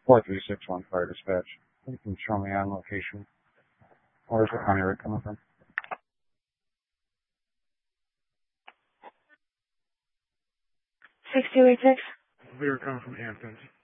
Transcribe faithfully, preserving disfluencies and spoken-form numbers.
four three six one Fire Dispatch. You can show me on location. Where's the county rig coming from? six two eight six. We were coming from Hamptons.